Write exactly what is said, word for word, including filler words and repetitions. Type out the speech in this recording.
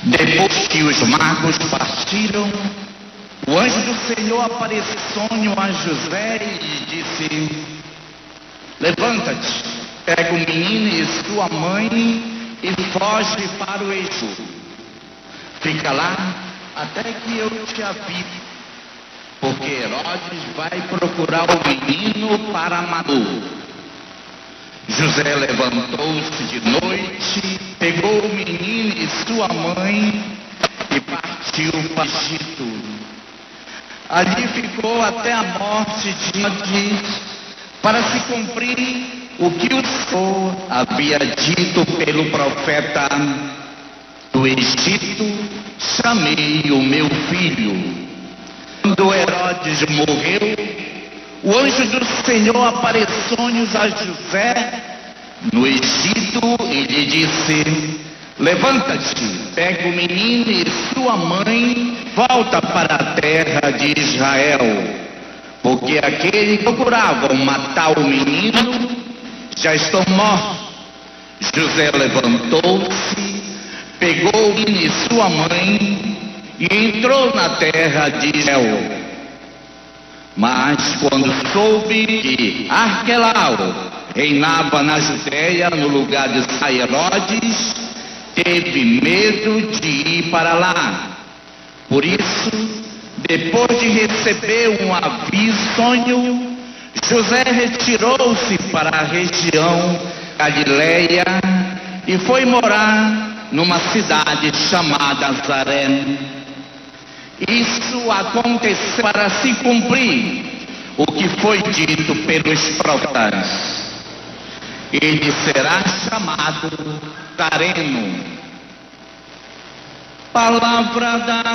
Depois que os magos partiram, o anjo do Senhor apareceu em sonho a José e disse: levanta-te, pega o menino e sua mãe e foge para o Egito. Fica lá até que eu te avise, porque Herodes vai procurar o menino para matá-lo. José levantou-se de noite, pegou o menino e sua mãe e partiu para o Egito. Ali ficou até a morte de Herodes, para se cumprir o que o Senhor havia dito pelo profeta: do Egito chamei o meu filho. Quando Herodes morreu, o anjo do Senhor apareceu em sonhos a José no Egito e lhe disse: levanta-te, pega o menino e sua mãe, volta para a terra de Israel, porque aquele que procuravam matar o menino já estão mortos. José levantou-se, pegou o menino e sua mãe e entrou na terra de Israel. Mas quando soube que Arquelau reinava na Judéia no lugar de Herodes, teve medo de ir para lá. Por isso, depois de receber um aviso sonho, José retirou-se para a região Galileia e foi morar numa cidade chamada Nazaré. Isso aconteceu para se cumprir o que foi dito pelos profetas: ele será chamado Nazareno. Palavra da